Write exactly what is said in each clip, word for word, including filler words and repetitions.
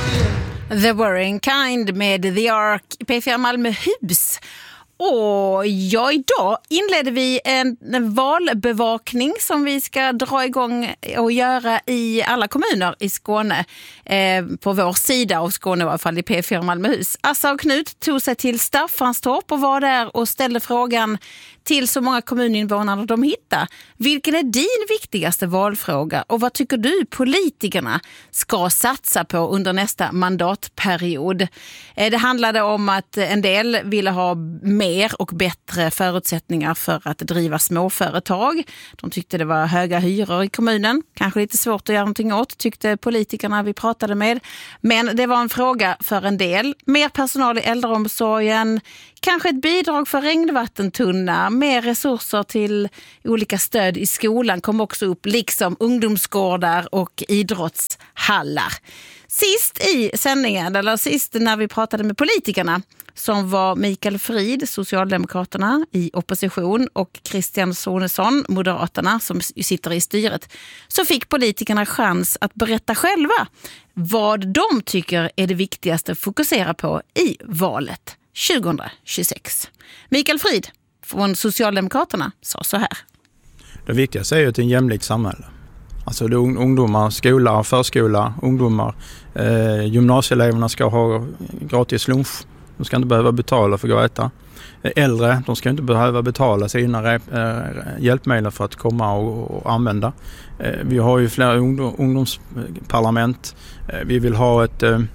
The Worrying Kind med The Ark i P fyra Malmöhus. Och ja, idag inledde vi en, en valbevakning som vi ska dra igång och göra i alla kommuner i Skåne. Eh, på vår sida av Skåne i alla fall i P fyra Malmöhus. Assa och Knut tog sig till Staffanstorp och var där och ställde frågan till så många kommuninvånare de hittar. Vilken är din viktigaste valfråga och vad tycker du politikerna ska satsa på under nästa mandatperiod? Eh, det handlade om att en del ville ha mer och bättre förutsättningar för att driva småföretag. De tyckte det var höga hyror i kommunen. Kanske lite svårt att göra någonting åt, tyckte politikerna vi pratade med. Men det var en fråga för en del. Mer personal i äldreomsorgen, kanske ett bidrag för regnvattentunna, mer resurser till olika stöd i skolan kom också upp, liksom ungdomsgårdar och idrottshallar. Sist i sändningen, eller sist när vi pratade med politikerna, som var Mikael Frid, Socialdemokraterna i opposition, och Christian Sonesson, Moderaterna, som sitter i styret, så fick politikerna chans att berätta själva vad de tycker är det viktigaste att fokusera på i valet tjugohundratjugosex. Mikael Frid från Socialdemokraterna sa så här. Det viktigaste är ju ett jämlikt samhälle. Alltså det är ungdomar, skola, förskola, ungdomar, eh, gymnasieeleverna ska ha gratis lunch. De ska inte behöva betala för att gå och äta. Äldre, de ska inte behöva betala sina rep- äh, hjälpmedel för att komma och, och använda. Eh, vi har ju flera ungdom, ungdomsparlament. Eh, vi vill ha ett, eh,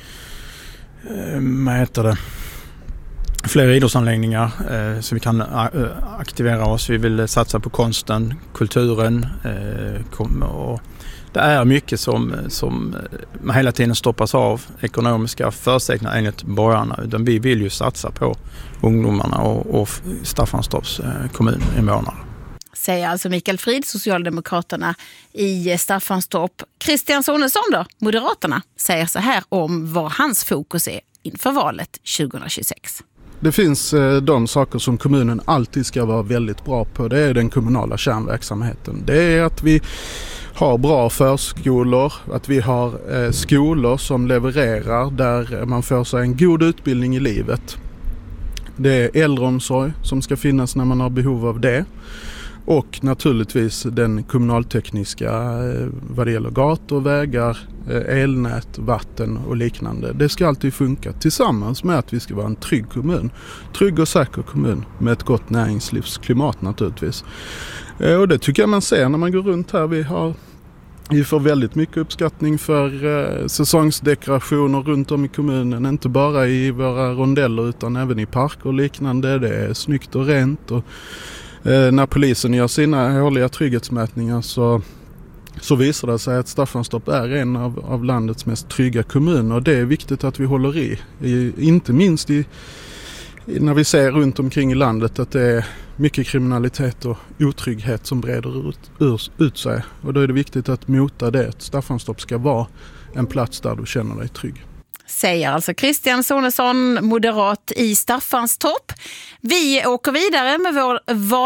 vad heter det, fler idrottsanläggningar eh, så vi kan a- aktivera oss. Vi vill satsa på konsten, kulturen eh, kom, och det är mycket som, som hela tiden stoppas av ekonomiska försäkringar enligt borgarna. Utan vi vill ju satsa på ungdomarna och, och Staffanstorps kommun i månader. Säger alltså Mikael Frid, Socialdemokraterna i Staffanstorp. Christian Sonesson då, Moderaterna, säger så här om vad hans fokus är inför valet tjugohundratjugosex. Det finns de saker som kommunen alltid ska vara väldigt bra på. Det är den kommunala kärnverksamheten. Det är att vi har bra förskolor, att vi har eh, skolor som levererar där man får sig en god utbildning i livet. Det är äldreomsorg som ska finnas när man har behov av det. Och naturligtvis den kommunaltekniska eh, vad det gäller gator, vägar, eh, elnät, vatten och liknande. Det ska alltid funka tillsammans med att vi ska vara en trygg kommun. Trygg och säker kommun med ett gott näringslivsklimat naturligtvis. Eh, och det tycker jag man ser när man går runt här. Vi har Vi får väldigt mycket uppskattning för eh, säsongsdekorationer runt om i kommunen. Inte bara i våra rondeller utan även i parker och liknande. Det är snyggt och rent. Och, eh, när polisen gör sina årliga trygghetsmätningar så, så visar det sig att Staffanstorp är en av, av landets mest trygga kommuner. Och det är viktigt att vi håller i. I inte minst i, i, när vi ser runt omkring i landet att det är mycket kriminalitet och otrygghet som breder ut, ur, ut sig. Och då är det viktigt att mota det. Staffanstorp ska vara en plats där du känner dig trygg. Säger alltså Christian Sonesson, moderat i Staffanstorp. Vi åker vidare med vår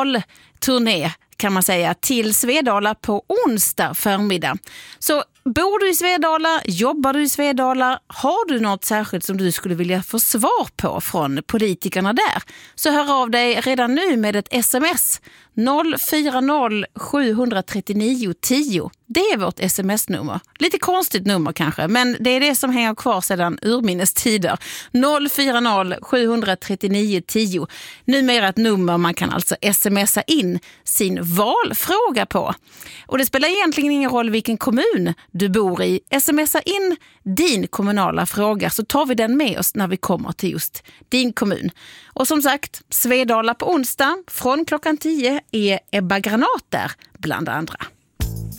valturné, kan man säga, till Svedala på onsdag förmiddag. Så bor du i Svedala, jobbar du i Svedala, har du något särskilt som du skulle vilja få svar på från politikerna där, så hör av dig redan nu med ett sms noll fyra noll sju tre nio tio. Det är vårt sms-nummer. Lite konstigt nummer kanske, men det är det som hänger kvar sedan urminnes tider. noll fyra noll sju tre nio tio. Numera ett nummer man kan alltså smsa in sin valfråga på. Och det spelar egentligen ingen roll vilken kommun du bor i. Smsa in din kommunala fråga så tar vi den med oss när vi kommer till just din kommun. Och som sagt, Svedala på onsdag från klockan tio är Ebba Granater bland andra.